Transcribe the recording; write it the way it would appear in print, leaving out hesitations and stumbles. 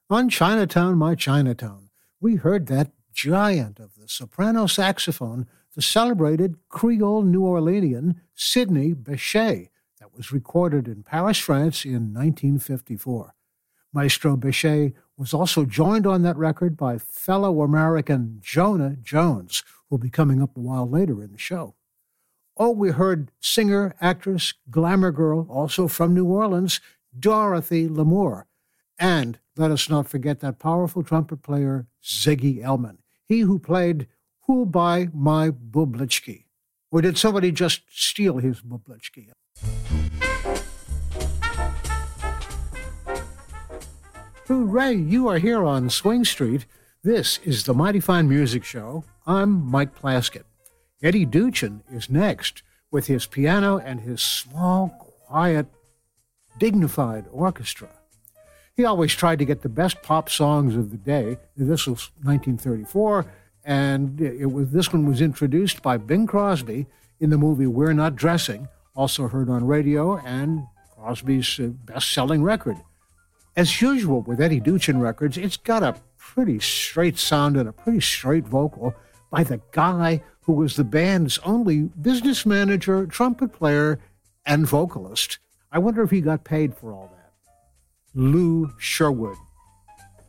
On Chinatown, My Chinatown, we heard that giant of the soprano saxophone, the celebrated Creole New Orleanian Sidney Bechet, that was recorded in Paris, France in 1954. Maestro Bechet was also joined on that record by fellow American Jonah Jones, who'll be coming up a while later in the show. Oh, we heard singer, actress, glamour girl, also from New Orleans, Dorothy Lamour. And let us not forget that powerful trumpet player, Ziggy Elman, he who played Who'll Buy My Bublitsky? Or did somebody just steal his Bublitsky? Hooray, you are here on Swing Street. This is the Mighty Fine Music Show. I'm Mike Plaskett. Eddie Duchin is next with his piano and his small, quiet, dignified orchestra. He always tried to get the best pop songs of the day. This was 1934, and this one was introduced by Bing Crosby in the movie We're Not Dressing, also heard on radio, and Crosby's best-selling record. As usual with Eddie Duchin records, it's got a pretty straight sound and a pretty straight vocal by the guy who was the band's only business manager, trumpet player, and vocalist. I wonder if he got paid for all that. Lou Sherwood.